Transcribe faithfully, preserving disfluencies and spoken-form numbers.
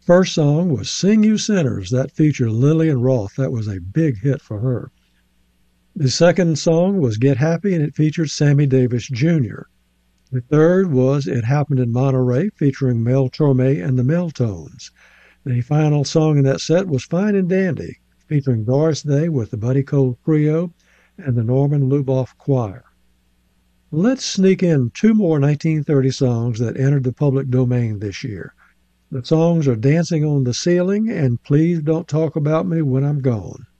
First song was Sing You Sinners. That featured Lillian Roth. That was a big hit for her. The second song was Get Happy, and it featured Sammy Davis Junior The third was It Happened in Monterey, featuring Mel Torme and the Meltones. The final song in that set was Fine and Dandy, featuring Doris Day with the Buddy Cole Trio and the Norman Luboff Choir. Let's sneak in two more nineteen thirty songs that entered the public domain this year. The songs are Dancing on the Ceiling and Please Don't Talk About Me When I'm Gone.